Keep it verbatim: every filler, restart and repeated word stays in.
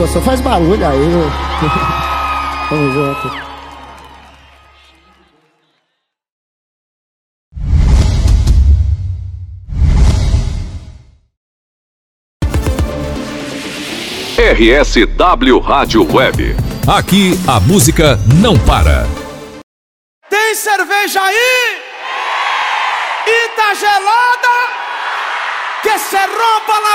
gostou, faz barulho aí. Tamo junto. R S W Rádio Web. Aqui a música não para. Tem cerveja aí? E tá gelada? Que se rompa la